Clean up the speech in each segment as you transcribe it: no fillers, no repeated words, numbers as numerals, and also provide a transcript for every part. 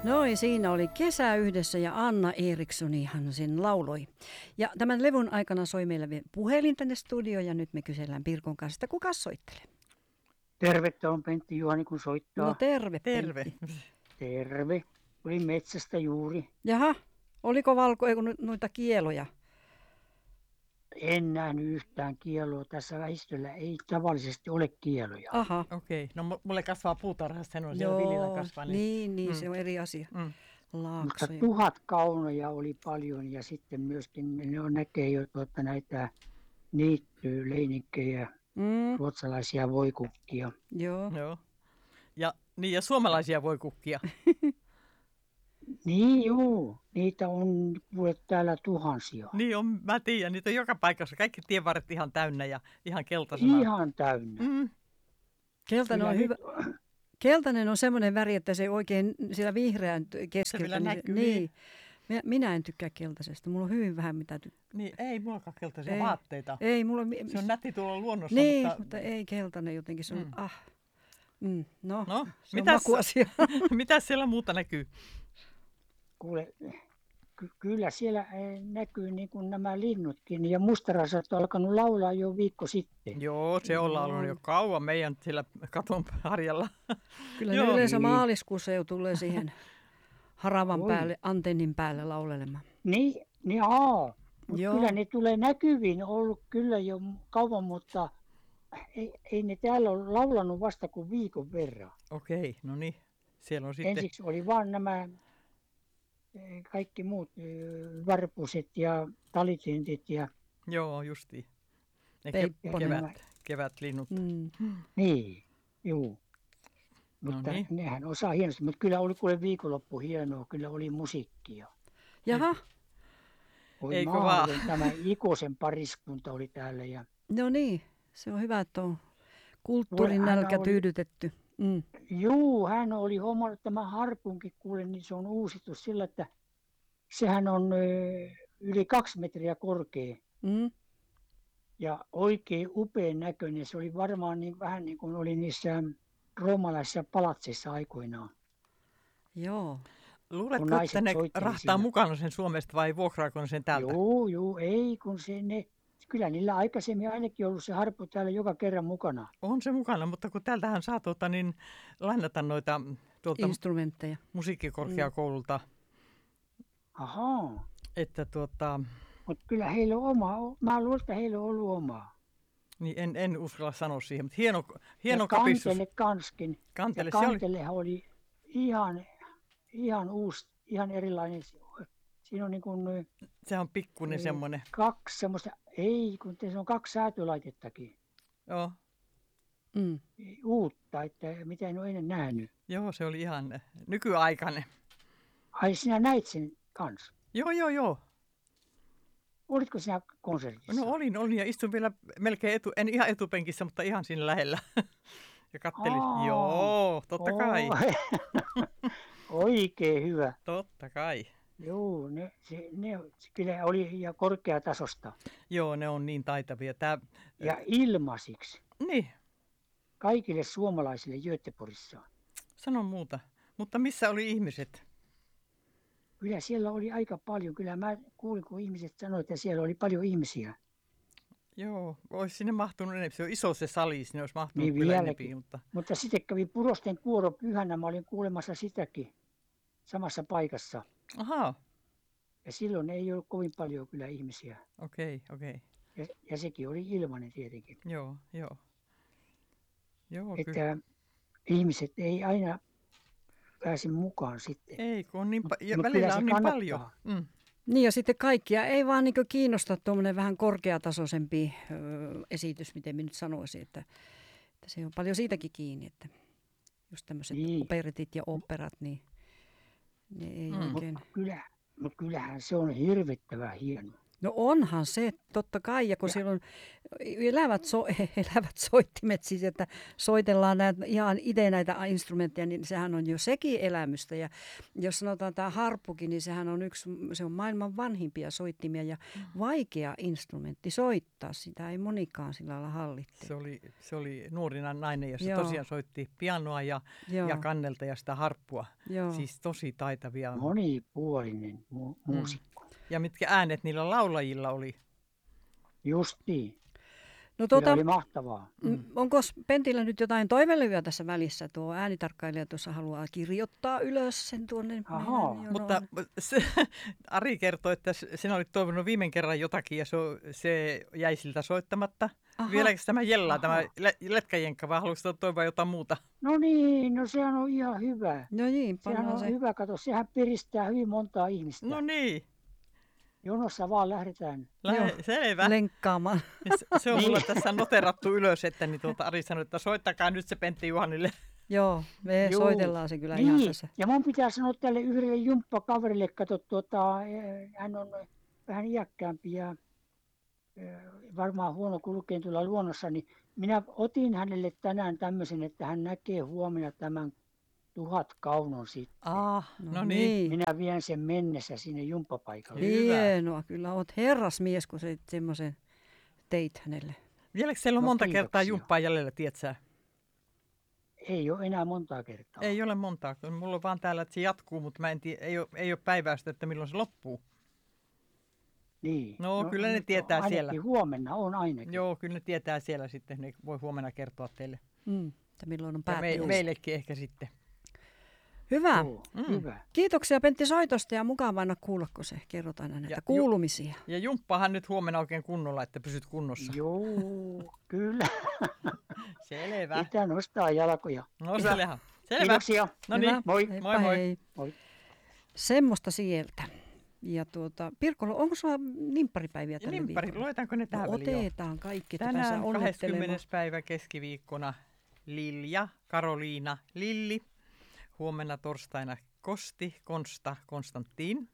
No siinä oli Kesä yhdessä ja Anna Erikssonihan sen lauloi. Ja tämän levun aikana soi meillä puhelin tänne studioon ja nyt me kysellään Pirkon kanssa, että kuka soittelee? Terve, on Pentti Juhani, kun soittaa. No terve, Terve. Pentti. Terve. Olin metsästä juuri. Jaha, oliko noita kieloja? En nähnyt yhtään kieloa. Tässä vähistöllä ei tavallisesti ole kieloja. Aha. Okei, no mulle kasvaa puutarhassa, sen on siellä viljellä kasvaa. Niin, se on eri asia. Mutta Laaksoja. 1000 kaunoja oli paljon ja sitten myöskin ne näkee jo näitä niittyleinikkejä, ruotsalaisia voikukkia. Joo. Joo. Ja suomalaisia voi kukkia. Niin juu, niitä on kuule täällä tuhansia. Niin on, mä tiedän, niitä on joka paikassa. Kaikki tienvarret ihan täynnä ja ihan keltaisena. Ihan täynnä. Keltainen on hyvä. Keltainen on semmoinen väri, että se oikein siellä vihreän keskeltä. Se vielä näkyy. Niin. Minä en tykkää keltaisesta. Mulla on hyvin vähän mitä tykkää. Niin, ei mullakaan keltaisia vaatteita. Ei, mulla Se on nätti tuolla luonnossa, niin, mutta ei keltainen jotenkin. Se on, no, se on makuasia. Mitäs siellä muuta näkyy? Kuule, kyllä siellä näkyy niin kuin nämä linnutkin ja mustarasat on alkanut laulaa jo viikko sitten. Joo, se on laulunut jo kauan meidän siellä katon harjalla. Kyllä ne yleensä maaliskuussa jo tulee siihen haravan päälle, antennin päälle laulelemaan. Niin, kyllä ne tulee näkyviin, ollut kyllä jo kauan, mutta ei ne täällä ole laulanut vasta kuin viikon verran. Okei, no niin. Siellä on sitten... Ensiksi oli vaan nämä kaikki muut varpuset ja talitintit ja... Joo, justiin. Ne kevätlinnut. Niin, juu. Mutta no niin. Nehän osaa hienosti, mutta kyllä oli kuule viikonloppu hienoa, kyllä oli musiikkia. Jaha. Eikö vaan? Tämä Ikosen pariskunta oli täällä. Ja... No niin, se on hyvä, että on kulttuurin nälkä tyydytetty. Juu, hän oli hommannut tämä harpunkin kuule, niin se on uusittu sillä, että sehän on yli 2 metriä korkea. Ja oikein upean näköinen. Se oli varmaan vähän niin kuin oli niissä roomalaisissa palatseissa aikoinaan. Joo. Luuletko, että ne rahtaa siinä mukana sen Suomesta vai vuokraako ne sen täältä? Joo, ei kun kyllä niillä aikaisemmin ainakin ollut se harppu täällä joka kerran mukana. On se mukana, mutta kun täältähän saa lainata noita instrumentteja musiikkikorkeakoululta. Ahaa. Että Mutta kyllä heillä on oma. Mä luulen, että heillä on ollut omaa. Niin en uskalla sanoa siihen, mutta hieno kapistus. Kantele kanskin. Kantelehan oli ihan uusi, ihan erilainen. Siinä on niin kuin... Se on pikkuinen semmoinen. 2 semmoista, ei kun se on 2 säätölaitettakin. Joo. Uutta, että mitä en ole ennen nähnyt. Joo, se oli ihan nykyaikainen. Ai sinä näit sen kanssa? Joo. Olitko sinä konsertissa? No olin ja istun vielä melkein en ihan etupenkissä, mutta ihan siinä lähellä. Ja kattelin. Joo, totta kai. Oikein hyvä. Totta kai. Joo, ne kyllä oli ja korkeatasosta. Joo, ne on niin taitavia. Ja ilmaisiksi. Niin. Kaikille suomalaisille Göteborgissa. Sano muuta. Mutta missä oli ihmiset? Kyllä siellä oli aika paljon. Kyllä mä kuulin, kun ihmiset sanoivat, että siellä oli paljon ihmisiä. Joo, olisi sinne mahtunut enemmän. Se on iso se sali, sinne olisi mahtunut niin kyllä enemmän. Mutta sitten kävi Purosten kuoro pyhänä. Mä olin kuulemassa sitäkin samassa paikassa. Ahaa. Ja silloin ei ollut kovin paljon kyllä ihmisiä. Okei. Ja sekin oli ilmainen tietenkin. Joo, että kyllä. Ihmiset ei aina pääse mukaan sitten. Ei, kun on välillä on niin paljon. Niin ja sitten kaikkia ei vaan niin kiinnosta tuommoinen vähän korkeatasoisempi esitys, miten minä nyt sanoisin, että se on paljon siitäkin kiinni, että just tämmöiset operetit ja operat, niin ne ei oikein... Mutta kyllähän se on hirvittävän hieno. No onhan se, totta kai, ja kun siellä on elävät soittimet, siis että soitellaan ihan itse näitä instrumentteja, niin sehän on jo sekin elämystä. Ja jos sanotaan tämä harppukin, niin se on maailman vanhimpia soittimia ja vaikea instrumentti soittaa. Sitä ei monikaan sillä lailla hallitse. Se oli nuorina nainen ja se tosiaan soitti pianoa ja kannelta ja sitä harppua. Joo. Siis tosi taitavia. Monipuolinen muusikko. Ja mitkä äänet niillä laulajilla oli? Justiin. No Kyllä oli mahtavaa. Onko Pentillä nyt jotain toivelevyä tässä välissä? Tuo äänitarkkailija tuossa haluaa kirjoittaa ylös sen tuonne. Mutta Ari kertoi, että sinä olit toivonut viime kerran jotakin ja se jäi siltä soittamatta. Vieläkö tämä jellaa, tämä letkäjenkka, vai haluaisitko toivoa jotain muuta? No niin, no sehän on ihan hyvä. No niin, sehän on hyvä, kato, sehän piristää hyvin montaa ihmistä. No niin. Jonossa vaan lähdetään. Selvä. Lenkkaamaan. Se on mulla tässä noterattu ylös, että niin Ari sanoi, että soittakaa nyt se Pentti Juhanille. Joo, me soitellaan se kyllä ihan tässä. Ja mun pitää sanoa tälle yhdelle jumppakaverille, kato, hän on vähän iäkkäämpi ja varmaan huono kulkeen tuolla luonnossa, niin minä otin hänelle tänään tämmöisen, että hän näkee huomenna tämän 1000 kaunon sitten. No niin. Minä vien sen mennessä sinne jumppapaikalle. Hienoa, kyllä oot herrasmies, kun sä semmoisen teit hänelle. Vieläkö siellä on monta kertaa jumppaa jäljellä, tietsä? Ei ole enää montaa kertaa. Ei ole montaa. Mulla on vaan täällä, että se jatkuu, mutta mä en tiedä, ei ole päivästä, että milloin se loppuu. Niin. No kyllä ne tietää ainakin siellä. Huomenna on ainakin. Joo, kyllä ne tietää siellä sitten. Ne voi huomenna kertoa teille. Että milloin on päättynyt. Meillekin ehkä sitten. Hyvä. Hyvä. Kiitoksia Pentti soitosta ja mukava aina kuulla, kun se kerrot aina näitä kuulumisia. Ja jumppahan nyt huomenna oikein kunnolla, että pysyt kunnossa. Joo, kyllä. Selvä. Pitää nostaa jalkoja. No selvä. Kiitoksia. No niin, moi. Heippa, Moi. Moi. Semmoista sieltä. Ja Pirkko, onko sulla nimpparipäiviä tällä viikolla? Luetaanko ne tähän väliin? Otetaan kaikki. Tänään 20. päivä keskiviikkona Lilja, Karoliina, Lilli. Huomenna torstaina Kosti, Konsta, Konstantin.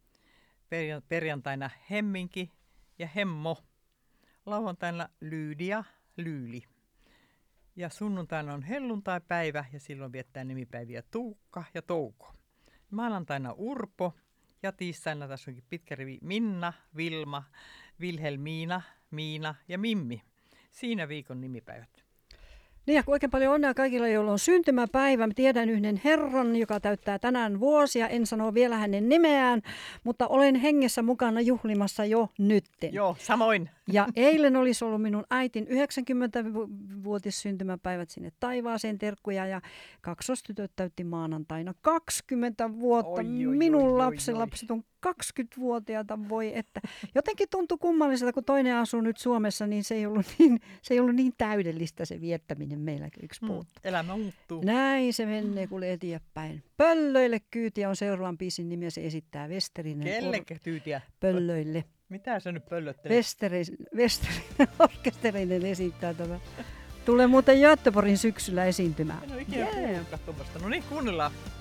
Perjantaina Hemminki ja Hemmo. Lauantaina Lyydia, Lyyli. Ja sunnuntaina on helluntaipäivä ja silloin viettää nimipäiviä Tuukka ja Touko. Maanantaina Urpo ja tiistaina tässä onkin pitkä rivi Minna, Vilma, Vilhelmiina, Miina ja Mimmi. Siinä viikon nimipäivät. Niin ja oikein paljon onnea kaikilla, joilla on syntymäpäivä. Mä tiedän yhden herran, joka täyttää tänään vuosia. En sano vielä hänen nimeään, mutta olen hengessä mukana juhlimassa jo nytten. Joo, samoin. Ja eilen olisi ollut minun äitin 90-vuotis syntymäpäivät sinne taivaaseen, terkkuja. Ja kaksostytöt täytti maanantaina 20 vuotta. Minun lapsenlapset on 20-vuotiaita, voi että. Jotenkin tuntui kummalliselta, kun toinen asuu nyt Suomessa, niin se ei ollut niin täydellistä se viettäminen meilläkin yksi puuttu. Elämä muuttuu. Näin se menee kuule eteenpäin. Pöllöille kyytiä on seuraavan biisin nimi ja se esittää Westerinen. Kellekä tyytiä? Pöllöille. Mitä sä nyt pöllöttelet? Westerinen orkesterinen esittää tämä. Tulee muuten Göteborgin syksyllä esiintymään. En ole ikinä kuullutkaan tuommoista. No niin, kuunnellaan.